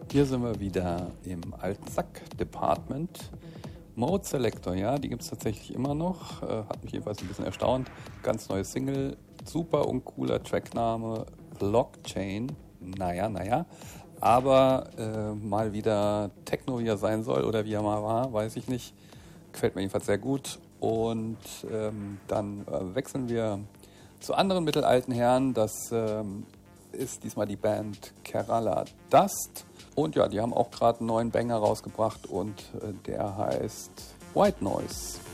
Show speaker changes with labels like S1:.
S1: Hier sind wir wieder im alten Sack-Department. Mode Selector, ja, die gibt es tatsächlich immer noch. Hat mich jedenfalls ein bisschen erstaunt. Ganz neue Single, super uncooler Trackname, Blockchain. Naja. Aber mal wieder Techno, wie er sein soll oder wie er mal war, weiß ich nicht. Gefällt mir jedenfalls sehr gut. Und dann wechseln wir zu anderen mittelalten Herren. Das ist diesmal die Band Kerala Dust. Und ja, die haben auch gerade einen neuen Banger rausgebracht und der heißt White Noise.